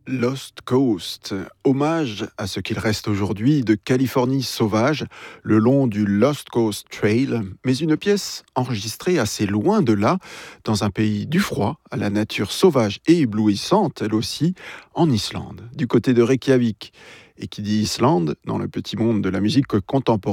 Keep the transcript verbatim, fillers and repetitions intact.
Lost Coast, hommage à ce qu'il reste aujourd'hui de Californie sauvage, le long du Lost Coast Trail, mais une pièce enregistrée assez loin de là, dans un pays du froid, à la nature sauvage et éblouissante, elle aussi, en Islande, du côté de Reykjavik. Et qui dit Islande, dans le petit monde de la musique contemporaine,